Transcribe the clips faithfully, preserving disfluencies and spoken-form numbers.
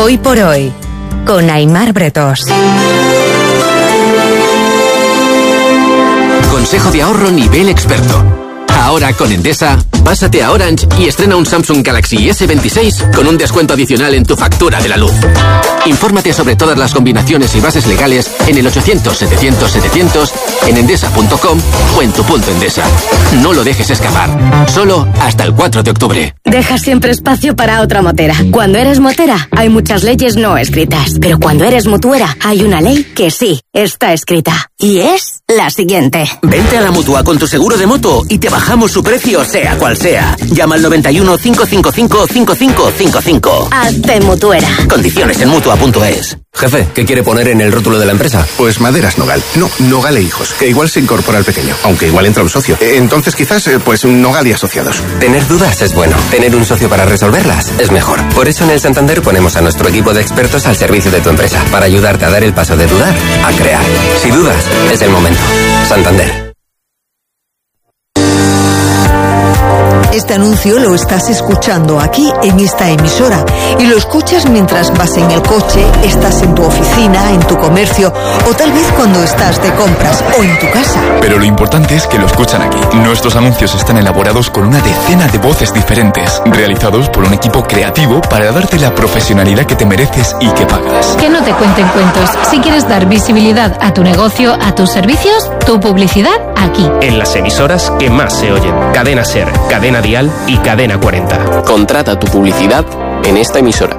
Hoy por hoy, con Aimar Bretos. Consejo de ahorro nivel experto. Ahora con Endesa, pásate a Orange y estrena un Samsung Galaxy ese veintiséis con un descuento adicional en tu factura de la luz. Infórmate sobre todas las combinaciones y bases legales en el ochocientos setecientos setecientos, en endesa punto com o en tu punto Endesa. No lo dejes escapar. Solo hasta el cuatro de octubre. Deja siempre espacio para otra motera. Cuando eres motera, hay muchas leyes no escritas. Pero cuando eres mutuera, hay una ley que sí está escrita. Y es la siguiente. Vente a la Mutua con tu seguro de moto y te bajamos su precio, sea cual sea. Llama al noventa y uno, cinco cinco cinco, cinco cinco cinco cinco. Hazte mutuera. Condiciones en mutua punto es. Jefe, ¿qué quiere poner en el rótulo de la empresa? Pues Maderas Nogal. No, Nogal e Hijos, que igual se incorpora al pequeño, aunque igual entra un socio. Entonces quizás, pues Nogal y Asociados. Tener dudas es bueno. Tener un socio para resolverlas es mejor. Por eso en el Santander ponemos a nuestro equipo de expertos al servicio de tu empresa, para ayudarte a dar el paso de dudar a crear. Si dudas, es el momento. Santander. Este anuncio lo estás escuchando aquí en esta emisora y lo escuchas mientras vas en el coche, estás en tu oficina, en tu comercio o tal vez cuando estás de compras o en tu casa. Pero lo importante es que lo escuchan aquí. Nuestros anuncios están elaborados con una decena de voces diferentes, realizados por un equipo creativo para darte la profesionalidad que te mereces y que pagas. Que no te cuenten cuentos. Si quieres dar visibilidad a tu negocio, a tus servicios, tu publicidad aquí. En las emisoras que más se oyen. Cadena SER, Cadena Dial y Cadena cuarenta. Contrata tu publicidad en esta emisora.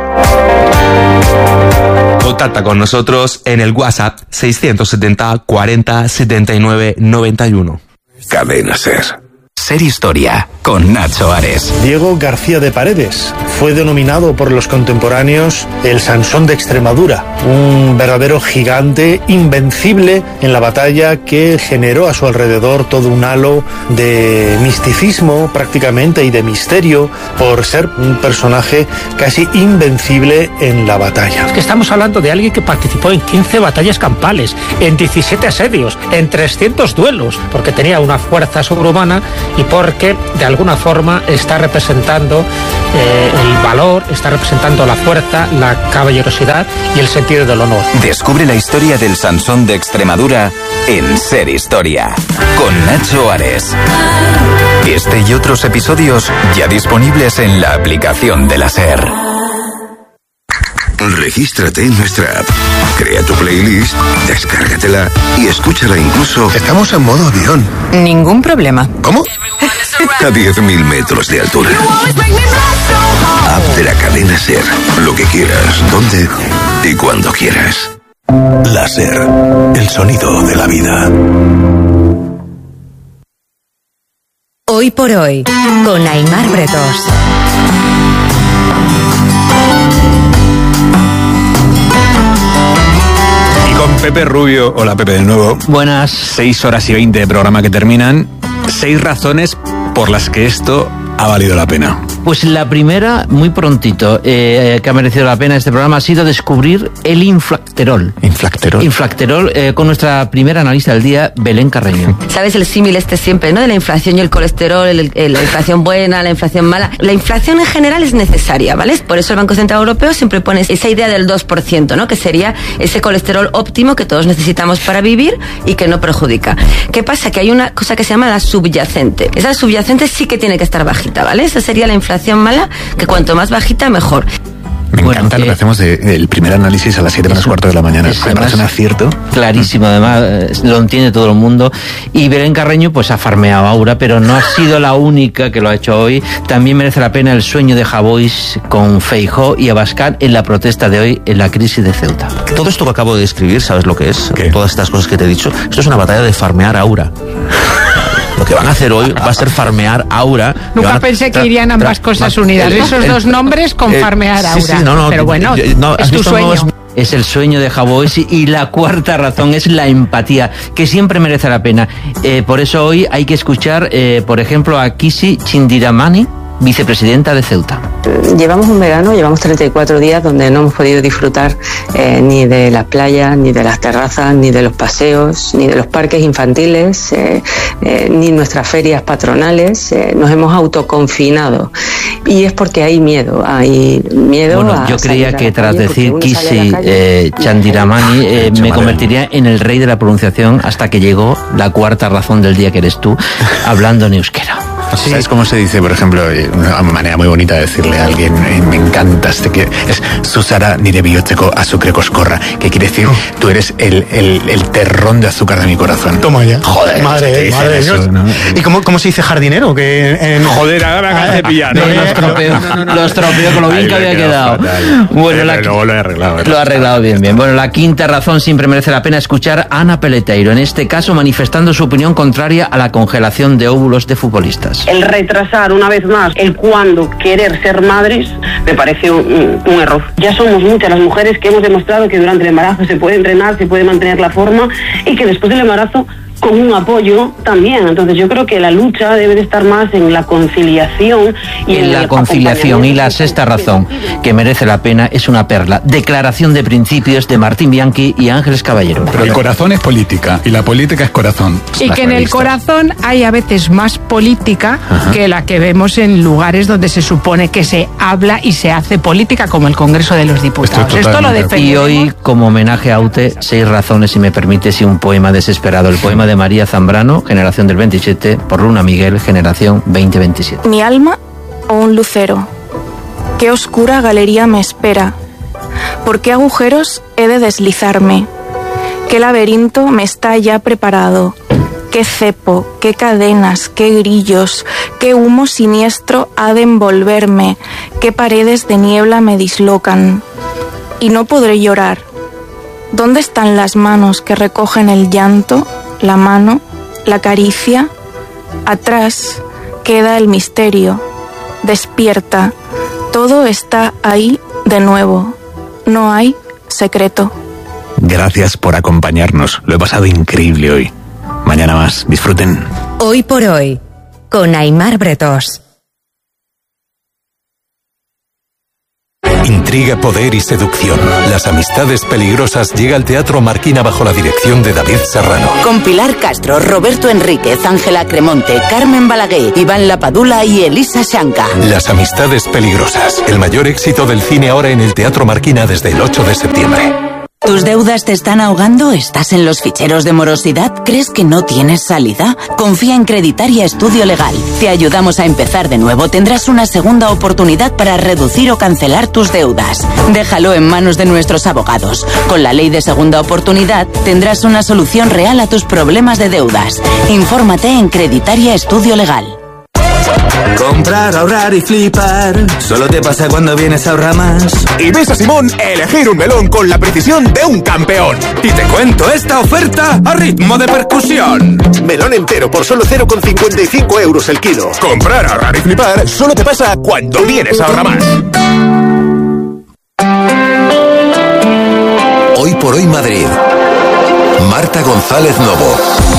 Contacta con nosotros en el WhatsApp seiscientos setenta, cuarenta, setenta y nueve, noventa y uno. Cadena SER. Ser Historia, con Nacho Ares. Diego García de Paredes fue denominado por los contemporáneos el Sansón de Extremadura, un verdadero gigante invencible en la batalla que generó a su alrededor todo un halo de misticismo prácticamente y de misterio por ser un personaje casi invencible en la batalla. Es que estamos hablando de alguien que participó en quince batallas campales, en diecisiete asedios, en trescientos duelos, porque tenía una fuerza sobrehumana y porque de alguna forma está representando eh, el valor, está representando la fuerza, la caballerosidad y el sentido del honor. Descubre la historia del Sansón de Extremadura en Ser Historia, con Nacho Ares. Este y otros episodios ya disponibles en la aplicación de la SER. Regístrate en nuestra app, crea tu playlist, descárgatela y escúchala incluso... Estamos en modo avión. Ningún problema. ¿Cómo? A diez mil metros de altura. App de la cadena SER. Lo que quieras, donde y cuando quieras. La SER, el sonido de la vida. Hoy por hoy, con Aimar Bretos. Pepe Rubio. Hola, Pepe, de nuevo. Buenas. Seis horas y veinte de programa que terminan. Seis razones por las que esto ha valido la pena. Pues la primera, muy prontito, eh, que ha merecido la pena este programa, ha sido descubrir el inflacterol. ¿Inflacterol? Inflacterol, eh, con nuestra primera analista del día, Belén Carreño. ¿Sabes el símil este siempre, no? De la inflación y el colesterol, el, el, la inflación buena, la inflación mala. La inflación en general es necesaria, ¿vale? Por eso el Banco Central Europeo siempre pone esa idea del dos por ciento, ¿no? Que sería ese colesterol óptimo que todos necesitamos para vivir y que no perjudica. ¿Qué pasa? Que hay una cosa que se llama la subyacente. Esa subyacente sí que tiene que estar bajita, ¿vale? Esa sería la inflación mala, que cuanto más bajita, mejor. Me bueno, encanta lo que eh, hacemos del de, primer análisis a las siete menos cuarto de la mañana. Es, Me parece un acierto. Clarísimo, además, eh, lo entiende todo el mundo. Y Belén Carreño, pues ha farmeado a Aura, pero no ha sido la única que lo ha hecho hoy. También merece la pena el sueño de Javois con Feijóo y Abascal en la protesta de hoy en la crisis de Ceuta. Todo esto que acabo de describir, ¿sabes lo que es? ¿Qué? Todas estas cosas que te he dicho. Esto es una batalla de farmear a Aura. Lo que van a hacer hoy va a ser farmear Aura. Nunca a, pensé que irían ambas cosas unidas. El, Esos el, dos nombres con el, farmear Aura. Sí, sí, no, no, pero bueno, no, es tu sueño. Es, es el sueño de Javois. Y la cuarta razón es la empatía, que siempre merece la pena. Eh, por eso hoy hay que escuchar, eh, por ejemplo, a Kishi Chindiramani, vicepresidenta de Ceuta. Llevamos un verano, llevamos treinta y cuatro días donde no hemos podido disfrutar eh, ni de las playas, ni de las terrazas, ni de los paseos, ni de los parques infantiles, eh, eh, ni nuestras ferias patronales. Eh, nos hemos autoconfinado y es porque hay miedo, hay miedo bueno, a yo creía que tras calle, decir Kisi eh, Chandiramani eh, me convertiría en el rey de la pronunciación hasta que llegó la cuarta razón del día, que eres tú, hablando en euskera. Sí. ¿Sabes cómo se dice, por ejemplo, una manera muy bonita de decirle a alguien, eh, me encanta este que es Susara Nirebioteko Azukre Coscorra, que quiere decir, tú eres el, el, el terrón de azúcar de mi corazón. Toma ya. Joder, madre, madre eso, Dios. ¿No? ¿Y cómo, cómo se dice jardinero? Que en... Joder, ahora me acabas de pillar. No, los tropeo, no, no, no, los tropeo con lo bien que había quedado. Fatal. Bueno, Pero la, luego lo he arreglado. ¿eh? Lo ha arreglado bien, bien. Bueno, la quinta razón siempre merece la pena escuchar a Ana Peleteiro, en este caso manifestando su opinión contraria a la congelación de óvulos de futbolistas. El retrasar una vez más el cuándo querer ser madres me parece un, un error. Ya somos muchas las mujeres que hemos demostrado que durante el embarazo se puede entrenar, se puede mantener la forma y que después del embarazo con un apoyo también. Entonces yo creo que la lucha debe de estar más en la conciliación y en, en la conciliación. Y la sexta razón que merece la pena es una perla: declaración de principios de Martín Bianchi y Ángeles Caballero. Pero el corazón es política y la política es corazón. Y que en el corazón hay a veces más política Ajá. que la que vemos en lugares donde se supone que se habla y se hace política, como el Congreso de los Diputados. Esto lo defendemos. Y hoy, como homenaje a Aute, seis razones, si me permites, y un poema desesperado. El poema de María Zambrano, generación del veintisiete, por Luna Miguel, generación veinte veintisiete. Mi alma o un lucero. Qué oscura galería me espera. ¿Por qué agujeros he de deslizarme? ¿Qué laberinto me está ya preparado? ¿Qué cepo, qué cadenas, qué grillos, qué humo siniestro ha de envolverme? ¿Qué paredes de niebla me dislocan? Y no podré llorar. ¿Dónde están las manos que recogen el llanto, la mano, la caricia? Atrás queda el misterio. Despierta. Todo está ahí de nuevo. No hay secreto. Gracias por acompañarnos. Lo he pasado increíble hoy. Mañana más. Disfruten. Hoy por hoy, con Aimar Bretos. Intriga, poder y seducción. Las amistades peligrosas llega al Teatro Marquina bajo la dirección de David Serrano. Con Pilar Castro, Roberto Enríquez, Ángela Cremonte, Carmen Balaguer, Iván Lapadula y Elisa Shanka. Las amistades peligrosas. El mayor éxito del cine ahora en el Teatro Marquina desde el ocho de septiembre. ¿Tus deudas te están ahogando? ¿Estás en los ficheros de morosidad? ¿Crees que no tienes salida? Confía en Creditaria Estudio Legal. Te ayudamos a empezar de nuevo. Tendrás una segunda oportunidad para reducir o cancelar tus deudas. Déjalo en manos de nuestros abogados. Con la ley de segunda oportunidad tendrás una solución real a tus problemas de deudas. Infórmate en Creditaria Estudio Legal. Comprar, ahorrar y flipar solo te pasa cuando vienes a Ahorramás. Y ves a Simón elegir un melón con la precisión de un campeón. Y te cuento esta oferta a ritmo de percusión. Melón entero por solo cero coma cincuenta y cinco euros el kilo. Comprar, ahorrar y flipar solo te pasa cuando vienes a Ahorramás. Hoy por hoy Madrid. Marta González Novo.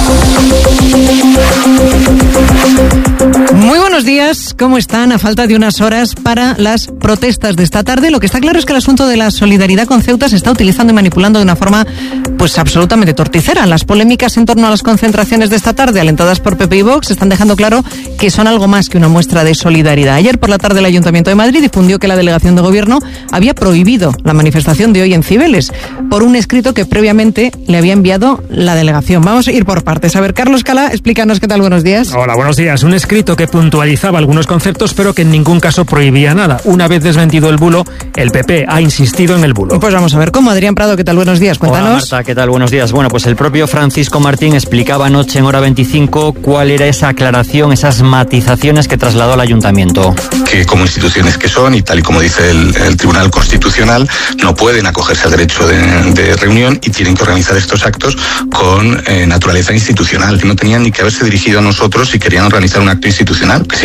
Muy buenos días, ¿cómo están? A falta de unas horas para las protestas de esta tarde, lo que está claro es que el asunto de la solidaridad con Ceuta se está utilizando y manipulando de una forma pues absolutamente torticera. Las polémicas en torno a las concentraciones de esta tarde, alentadas por P P y Vox, están dejando claro que son algo más que una muestra de solidaridad. Ayer por la tarde el Ayuntamiento de Madrid difundió que la delegación de gobierno había prohibido la manifestación de hoy en Cibeles por un escrito que previamente le había enviado la delegación. Vamos a ir por partes. A ver, Carlos Cala, explícanos qué tal, buenos días. Hola, buenos días. Un escrito que puntualizaba algunos conceptos, pero que en ningún caso prohibía nada. Una vez desmentido el bulo, el P P ha insistido en el bulo. Pues vamos a ver cómo. Adrián Prado, ¿qué tal? Buenos días, cuéntanos. Hola, Marta, ¿qué tal? Buenos días. Bueno, pues el propio Francisco Martín explicaba anoche en Hora veinticinco cuál era esa aclaración, esas matizaciones que trasladó al Ayuntamiento. Que como instituciones que son, y tal y como dice el, el Tribunal Constitucional, no pueden acogerse al derecho de, de reunión y tienen que organizar estos actos con eh, naturaleza institucional. No tenían ni que haberse dirigido a nosotros si querían organizar un acto institucional, que simplemente tenían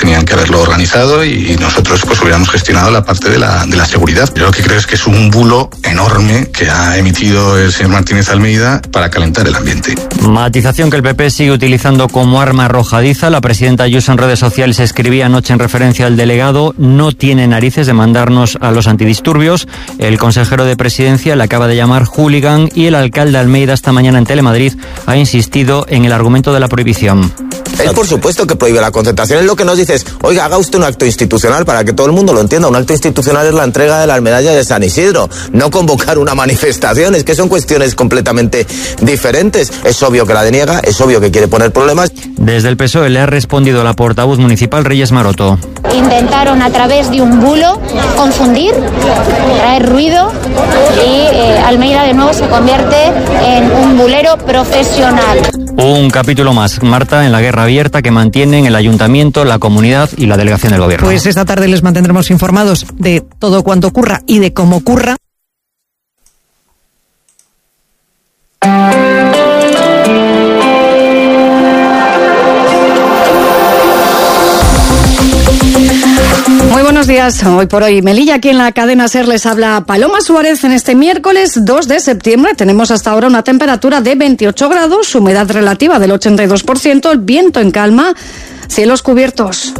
tenían que haberlo organizado y nosotros pues hubiéramos gestionado la parte de la, de la seguridad. Yo lo que creo es que es un bulo enorme que ha emitido el señor Martínez Almeida para calentar el ambiente. Matización que el P P sigue utilizando como arma arrojadiza. La presidenta Ayuso en redes sociales escribía anoche en referencia al delegado: no tiene narices de mandarnos a los antidisturbios. El consejero de presidencia le acaba de llamar hooligan y el alcalde Almeida esta mañana en Telemadrid ha insistido en el argumento de la prohibición. Él por supuesto que prohíbe la concentración. Es lo que nos dice es, oiga, haga usted un acto institucional para que todo el mundo lo entienda. Un acto institucional es la entrega de las medallas de San Isidro, no convocar una manifestación. Es que son cuestiones completamente diferentes. Es obvio que la deniega, es obvio que quiere poner problemas. Desde el P S O E le ha respondido la portavoz municipal Reyes Maroto. Intentaron a través de un bulo confundir, traer ruido y eh, Almeida de nuevo se convierte en un bulero profesional. Un capítulo más, Marta, en la guerra abierta que mantienen el ayuntamiento, la comunidad y la delegación del gobierno. Pues esta tarde les mantendremos informados de todo cuanto ocurra y de cómo ocurra. Muy buenos días. Hoy por hoy, Melilla, aquí en la cadena SER les habla Paloma Suárez. En este miércoles dos de septiembre tenemos hasta ahora una temperatura de veintiocho grados, humedad relativa del ochenta y dos por ciento, el viento en calma, cielos cubiertos.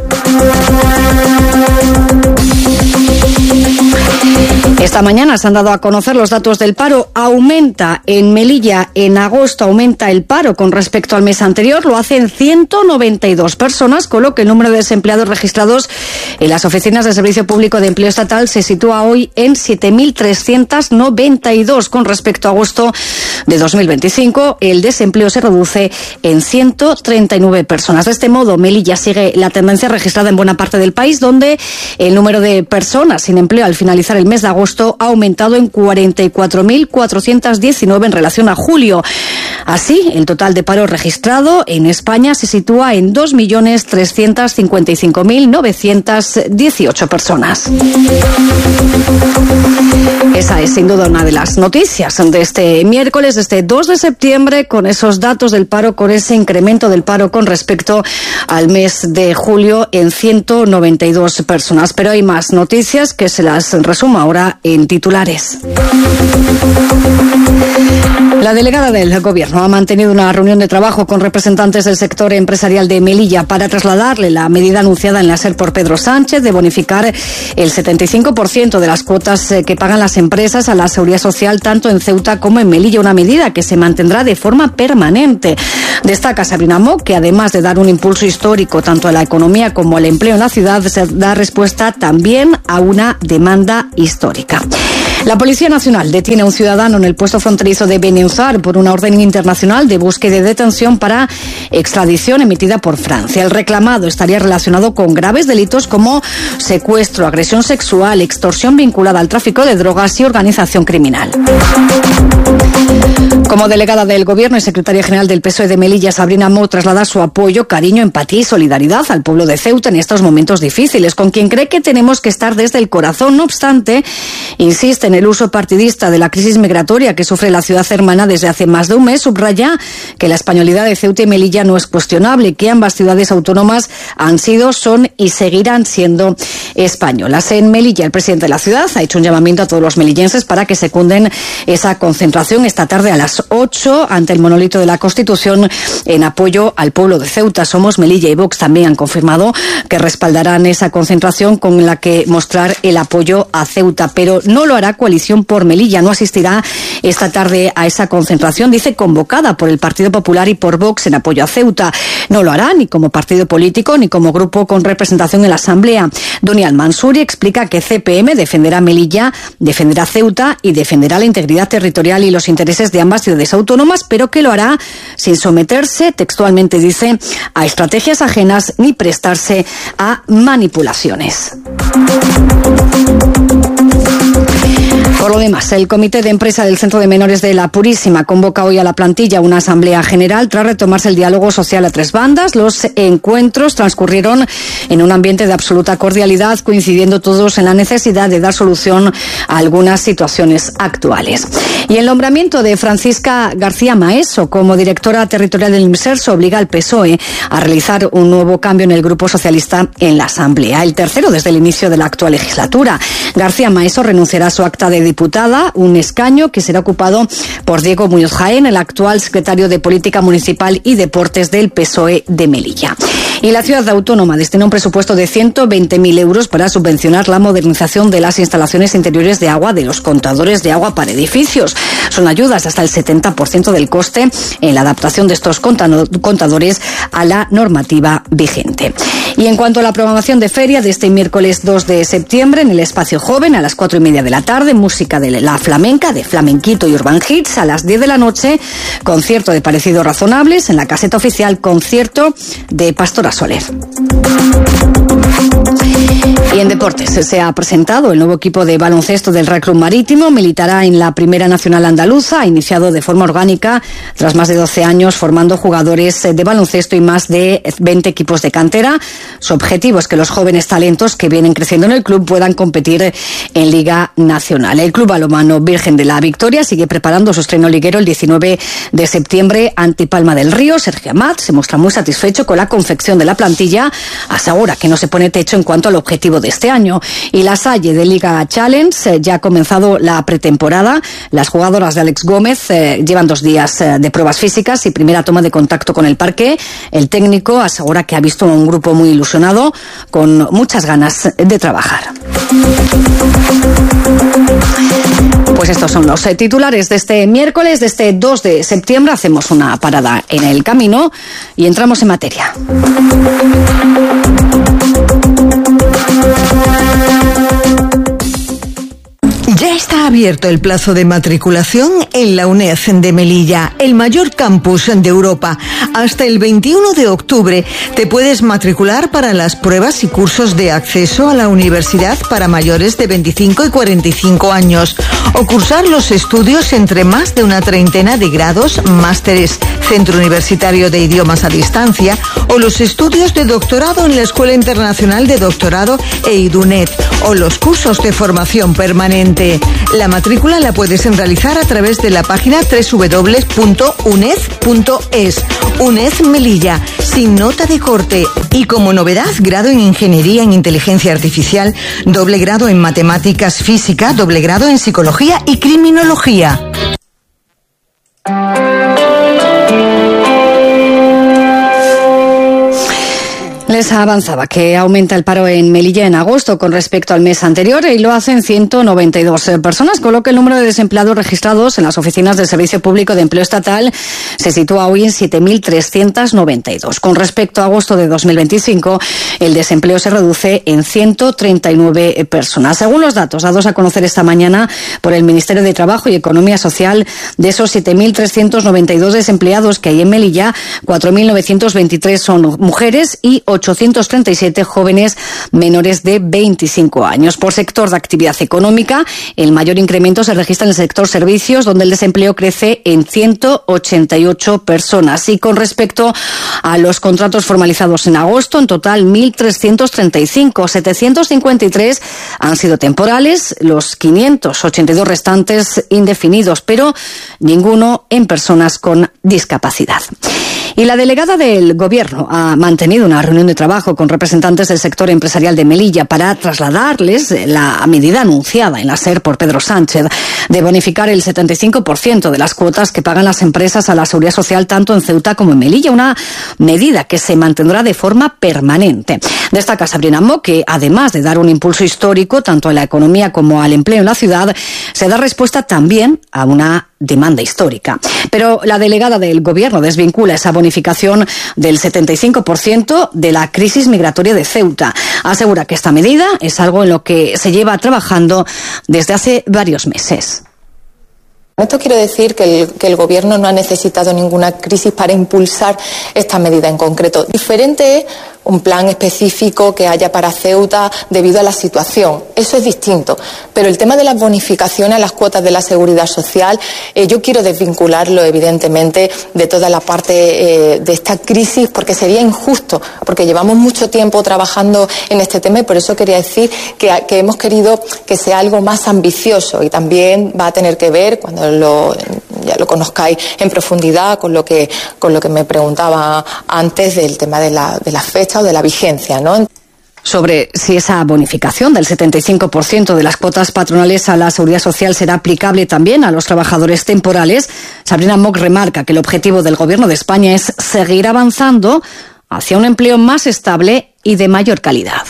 Esta mañana se han dado a conocer los datos del paro. Aumenta en Melilla, en agosto aumenta el paro con respecto al mes anterior. Lo hacen ciento noventa y dos personas, con lo que el número de desempleados registrados en las oficinas de Servicio Público de Empleo Estatal se sitúa hoy en siete mil trescientos noventa y dos. Con respecto a agosto de dos mil veinticinco, el desempleo se reduce en ciento treinta y nueve personas. De este modo, Melilla sigue la tendencia registrada en buena parte del país, donde el número de personas sin empleo al finalizar el mes de agosto ha aumentado en cuarenta y cuatro mil cuatrocientos diecinueve en relación a julio. Así, el total de paro registrado en España se sitúa en dos millones trescientos cincuenta y cinco mil novecientos dieciocho personas. Esa es sin duda una de las noticias de este miércoles, de este dos de septiembre, con esos datos del paro, con ese incremento del paro con respecto al mes de julio en ciento noventa y dos personas. Pero hay más noticias que se las resumo ahora en titulares. La delegada del Gobierno ha mantenido una reunión de trabajo con representantes del sector empresarial de Melilla para trasladarle la medida anunciada en la SER por Pedro Sánchez de bonificar el setenta y cinco por ciento de las cuotas que pagan las empresas a la seguridad social tanto en Ceuta como en Melilla, una medida que se mantendrá de forma permanente. Destaca Sabrina Mock que además de dar un impulso histórico tanto a la economía como al empleo en la ciudad, se da respuesta también a una demanda histórica. La Policía Nacional detiene a un ciudadano en el puesto fronterizo de Benenzar por una orden internacional de búsqueda y detención para extradición emitida por Francia. El reclamado estaría relacionado con graves delitos como secuestro, agresión sexual, extorsión vinculada al tráfico de drogas y organización criminal. Como delegada del Gobierno y secretaria general del P S O E de Melilla, Sabrina Mock traslada su apoyo, cariño, empatía y solidaridad al pueblo de Ceuta en estos momentos difíciles, con quien cree que tenemos que estar desde el corazón. No obstante, insiste en el uso partidista de la crisis migratoria que sufre la ciudad hermana desde hace más de un mes. Subraya que la españolidad de Ceuta y Melilla no es cuestionable, que ambas ciudades autónomas han sido, son y seguirán siendo españolas. En Melilla, el presidente de la ciudad ha hecho un llamamiento a todos los melillenses para que secunden esa concentración esta tarde a las ocho ante el monolito de la Constitución en apoyo al pueblo de Ceuta. Somos Melilla y Vox también han confirmado que respaldarán esa concentración con la que mostrar el apoyo a Ceuta, pero no lo hará Coalición por Melilla. No asistirá esta tarde a esa concentración, dice, convocada por el Partido Popular y por Vox en apoyo a Ceuta. No lo hará ni como partido político ni como grupo con representación en la Asamblea. Doni Al-Mansuri explica que C P M defenderá Melilla, defenderá Ceuta y defenderá la integridad territorial y los intereses de ambas ciudades autónomas, pero que lo hará sin someterse, textualmente dice, a estrategias ajenas ni prestarse a manipulaciones. Por lo demás, Además, el Comité de Empresa del Centro de Menores de La Purísima convoca hoy a la plantilla una asamblea general tras retomarse el diálogo social a tres bandas. Los encuentros transcurrieron en un ambiente de absoluta cordialidad, coincidiendo todos en la necesidad de dar solución a algunas situaciones actuales. Y el nombramiento de Francisca García Maeso como directora territorial del IMSERSO obliga al P S O E a realizar un nuevo cambio en el Grupo Socialista en la Asamblea, el tercero desde el inicio de la actual legislatura. García Maeso renunciará a su acta de diputada, un escaño que será ocupado por Diego Muñoz Jaén, el actual secretario de Política Municipal y Deportes del P S O E de Melilla. Y la ciudad autónoma destina un presupuesto de ciento veinte mil euros para subvencionar la modernización de las instalaciones interiores de agua de los contadores de agua para edificios. Son ayudas hasta el setenta por ciento del coste en la adaptación de estos contadores a la normativa vigente. Y en cuanto a la programación de feria de este miércoles dos de septiembre, en el Espacio Joven a las cuatro y media de la tarde, música de la flamenca, de flamenquito y urban hits. A las diez de la noche, concierto de Parecidos Razonables. En la caseta oficial, concierto de Pastora Soler. Y en deportes se ha presentado el nuevo equipo de baloncesto del Real Club Marítimo. Militará en la Primera Nacional Andaluza. Ha iniciado de forma orgánica tras más de doce años formando jugadores de baloncesto y más de veinte equipos de cantera. Su objetivo es que los jóvenes talentos que vienen creciendo en el club puedan competir en Liga Nacional. El Club Balonmano Virgen de la Victoria sigue preparando su estreno liguero el diecinueve de septiembre ante Palma del Río. Sergio Amat se muestra muy satisfecho con la confección de la plantilla. Asegura que no se pone techo en cuanto al objetivo de este año. Y la Salle de Liga Challenge eh, ya ha comenzado la pretemporada. Las jugadoras de Alex Gómez eh, llevan dos días eh, de pruebas físicas y primera toma de contacto con el parque. El técnico asegura que ha visto un grupo muy ilusionado con muchas ganas de trabajar. Pues estos son los eh, titulares de este miércoles, de este dos de septiembre. Hacemos una parada en el camino y entramos en materia. Ya está abierto el plazo de matriculación en la UNED de Melilla, el mayor campus de Europa. Hasta el veintiuno de octubre te puedes matricular para las pruebas y cursos de acceso a la universidad para mayores de veinticinco y cuarenta y cinco años, o cursar los estudios entre más de una treintena de grados, másteres, Centro Universitario de Idiomas a Distancia, o los estudios de doctorado en la Escuela Internacional de Doctorado e IDUNED, o los cursos de formación permanente. La matrícula la puedes realizar a través de la página doble u doble u doble u punto uned punto es. UNED Melilla, sin nota de corte. Y como novedad, grado en Ingeniería en Inteligencia Artificial, doble grado en Matemáticas Física, doble grado en Psicología y Criminología. Les avanzaba que aumenta el paro en Melilla en agosto con respecto al mes anterior y lo hacen ciento noventa y dos personas, con lo que el número de desempleados registrados en las oficinas del Servicio Público de Empleo Estatal se sitúa hoy en siete mil trescientos noventa y dos. Con respecto a agosto de dos mil veinticinco, el desempleo se reduce en ciento treinta y nueve personas. Según los datos dados a conocer esta mañana por el Ministerio de Trabajo y Economía Social, de esos siete mil trescientos noventa y dos desempleados que hay en Melilla, cuatro mil novecientos veintitrés son mujeres y ochocientos treinta y siete jóvenes menores de veinticinco años. Por sector de actividad económica, el mayor incremento se registra en el sector servicios, donde el desempleo crece en ciento ochenta y ocho personas. Y con respecto a los contratos formalizados en agosto, en total mil trescientos treinta y cinco, setecientos cincuenta y tres han sido temporales, los quinientos ochenta y dos restantes indefinidos, pero ninguno en personas con discapacidad. Y la delegada del Gobierno ha mantenido una reunión de trabajo con representantes del sector empresarial de Melilla para trasladarles la medida anunciada en la SER por Pedro Sánchez de bonificar el setenta y cinco por ciento de las cuotas que pagan las empresas a la Seguridad Social tanto en Ceuta como en Melilla, una medida que se mantendrá de forma permanente. Destaca Sabrina Mo que, además de dar un impulso histórico tanto a la economía como al empleo en la ciudad, se da respuesta también a una demanda histórica. Pero la delegada del Gobierno desvincula esa bonificación del setenta y cinco por ciento de la crisis migratoria de Ceuta. Asegura que esta medida es algo en lo que se lleva trabajando desde hace varios meses. Esto quiere decir que el, que el Gobierno no ha necesitado ninguna crisis para impulsar esta medida en concreto. Diferente es un plan específico que haya para Ceuta debido a la situación. Eso es distinto. Pero el tema de las bonificaciones a las cuotas de la seguridad social, eh, yo quiero desvincularlo evidentemente de toda la parte eh, de esta crisis, porque sería injusto, porque llevamos mucho tiempo trabajando en este tema y por eso quería decir que, que hemos querido que sea algo más ambicioso y también va a tener que ver, cuando lo, ya lo conozcáis en profundidad, con lo que, con lo que me preguntaba antes del tema de la, de la fecha o de la vigencia, ¿no? Sobre si esa bonificación del setenta y cinco por ciento de las cuotas patronales a la seguridad social será aplicable también a los trabajadores temporales, Sabrina Mock remarca que el objetivo del Gobierno de España es seguir avanzando hacia un empleo más estable y de mayor calidad.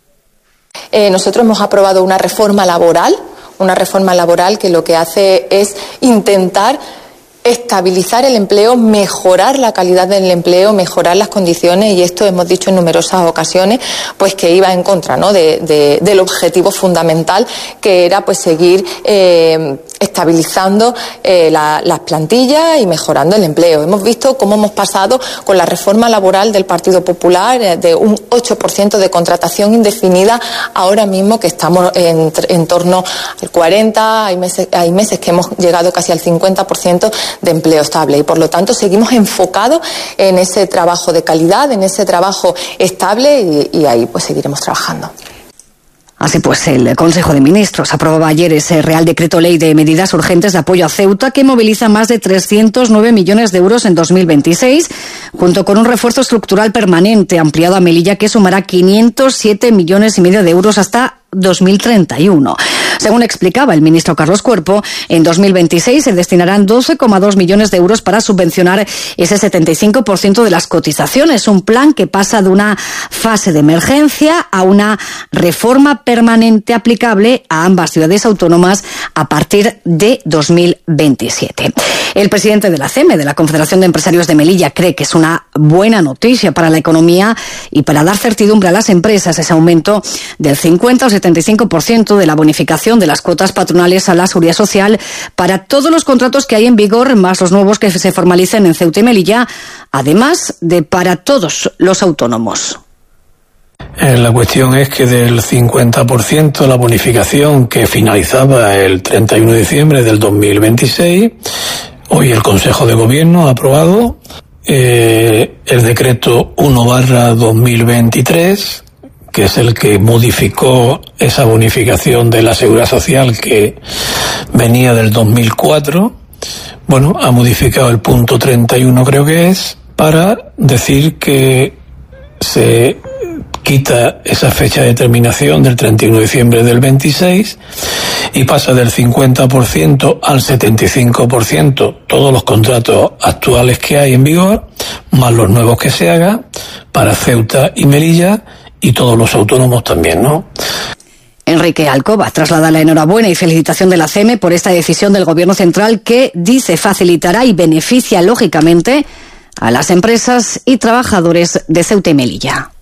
Eh, nosotros hemos aprobado una reforma laboral, una reforma laboral que lo que hace es intentar estabilizar el empleo, mejorar la calidad del empleo, mejorar las condiciones, y esto hemos dicho en numerosas ocasiones, pues que iba en contra, ¿no?, de, de, del objetivo fundamental, que era pues seguir eh, estabilizando eh, la, las plantillas y mejorando el empleo. Hemos visto cómo hemos pasado con la reforma laboral del Partido Popular eh, de un ocho por ciento de contratación indefinida, ahora mismo que estamos en, en torno al cuarenta, hay meses, hay meses que hemos llegado casi al cincuenta por ciento de empleo estable, y por lo tanto seguimos enfocados en ese trabajo de calidad, en ese trabajo estable, y, y ahí pues seguiremos trabajando. Así pues, el Consejo de Ministros aprobaba ayer ese Real Decreto Ley de Medidas Urgentes de Apoyo a Ceuta, que moviliza más de trescientos nueve millones de euros en dos mil veintiséis, junto con un refuerzo estructural permanente ampliado a Melilla, que sumará quinientos siete millones y medio de euros hasta dos mil treinta y uno. Según explicaba el ministro Carlos Cuerpo, en dos mil veintiséis se destinarán doce coma dos millones de euros para subvencionar ese setenta y cinco por ciento de las cotizaciones, un plan que pasa de una fase de emergencia a una reforma permanente aplicable a ambas ciudades autónomas a partir de dos mil veintisiete. El presidente de la C E M E, de la Confederación de Empresarios de Melilla, cree que es una buena noticia para la economía y para dar certidumbre a las empresas ese aumento del cincuenta o setenta y cinco por ciento de la bonificación de las cuotas patronales a la seguridad social para todos los contratos que hay en vigor, más los nuevos que se formalicen en Ceuta y Melilla, además de para todos los autónomos. La cuestión es que del cincuenta por ciento la bonificación que finalizaba el treinta y uno de diciembre del dos mil veintiséis, hoy el Consejo de Gobierno ha aprobado eh, el decreto uno barra dos mil veintitrés, que es el que modificó esa bonificación de la Seguridad Social que venía del dos mil cuatro. Bueno, ha modificado el punto treinta y uno, creo que es, para decir que se quita esa fecha de terminación del treinta y uno de diciembre del veintiséis y pasa del cincuenta por ciento al setenta y cinco por ciento todos los contratos actuales que hay en vigor, más los nuevos que se hagan para Ceuta y Melilla, y todos los autónomos también, ¿no? Enrique Alcoba traslada la enhorabuena y felicitación de la C E M E por esta decisión del Gobierno central que, dice, facilitará y beneficia lógicamente a las empresas y trabajadores de Ceuta y Melilla.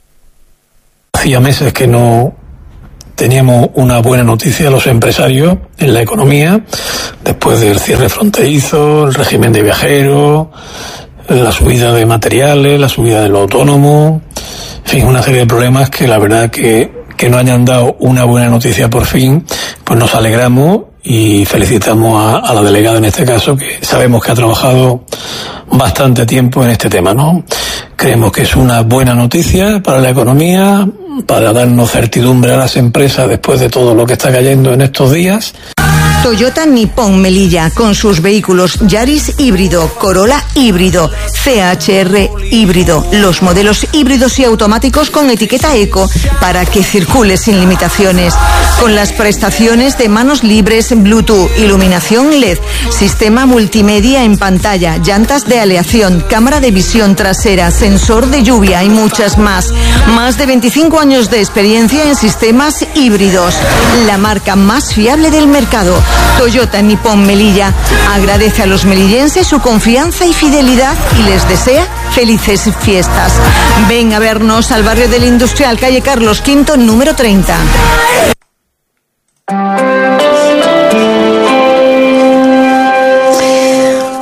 Hacía meses que no teníamos una buena noticia a los empresarios en la economía, después del cierre fronterizo, el régimen de viajeros, la subida de materiales, la subida de los autónomos, en fin, una serie de problemas que la verdad que, que no hayan dado una buena noticia por fin, pues nos alegramos y felicitamos a, a la delegada en este caso, que sabemos que ha trabajado bastante tiempo en este tema, ¿no? Creemos que es una buena noticia para la economía, para darnos certidumbre a las empresas después de todo lo que está cayendo en estos días. Toyota Nippon Melilla, con sus vehículos Yaris híbrido, Corolla híbrido, C H R híbrido, los modelos híbridos y automáticos con etiqueta eco para que circule sin limitaciones, con las prestaciones de manos libres, Bluetooth, iluminación L E D, sistema multimedia en pantalla, llantas de aleación, cámara de visión trasera, sensor de lluvia y muchas más. Más de veinticinco años de experiencia en sistemas híbridos, la marca más fiable del mercado. Toyota Nippon Melilla agradece a los melillenses su confianza y fidelidad y les desea felices fiestas. Ven a vernos al barrio del Industrial, calle Carlos quinto, número treinta.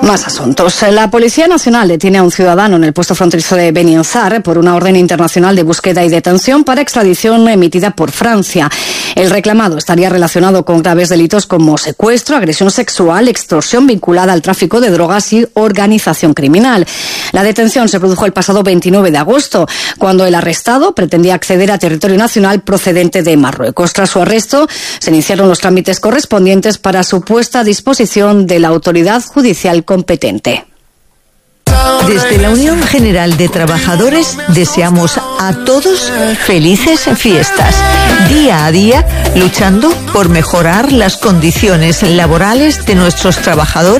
Más asuntos. La Policía Nacional detiene a un ciudadano en el puesto fronterizo de Benienzar por una orden internacional de búsqueda y detención para extradición emitida por Francia. El reclamado estaría relacionado con graves delitos como secuestro, agresión sexual, extorsión vinculada al tráfico de drogas y organización criminal. La detención se produjo el pasado veintinueve de agosto, cuando el arrestado pretendía acceder a territorio nacional procedente de Marruecos. Tras su arresto, se iniciaron los trámites correspondientes para su puesta a disposición de la autoridad judicial competente. Desde la Unión General de Trabajadores deseamos a todos felices fiestas, día a día luchando por mejorar las condiciones laborales de nuestros trabajadores.